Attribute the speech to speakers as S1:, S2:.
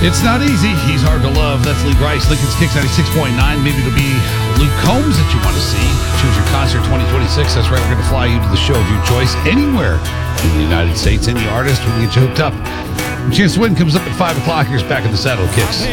S1: It's not easy. He's hard to love. That's Lee Brice. Lincoln's Kicks 96.9. Maybe it'll be Luke Combs that you want to see. Choose your concert 2026. That's right. We're going to fly you to the show of your choice anywhere in the United States. Any artist, we can get you hooked up. The chance to win comes up at 5 o'clock. Here's Back in the Saddle Kicks.